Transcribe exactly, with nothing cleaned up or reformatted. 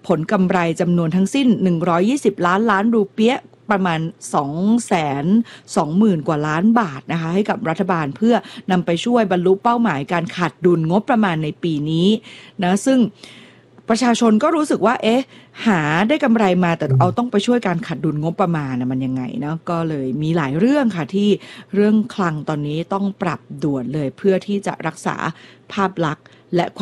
ผลกำไรจำนวนทั้งสิ้นหนึ่งร้อยยี่สิบล้านล้านรูเปียห์ประมาณ สองแสนสองหมื่น กว่าล้านบาทนะคะให้กับรัฐบาลเพื่อนำไปช่วยบรรลุเป้าหมายการขาดดุลงบประมาณในปีนี้นะซึ่งประชาชนก็รู้สึกว่าเอ๊ะหาได้กำไรมาแต่เอาต้องไปช่วยการขาดดุลงบประมาณนะมันยังไงเนาะก็เลยมีหลายเรื่องค่ะที่เรื่องคลังตอนนี้ต้องปรับด่วนเลยเพื่อที่จะรักษาภาพลักษณ์และ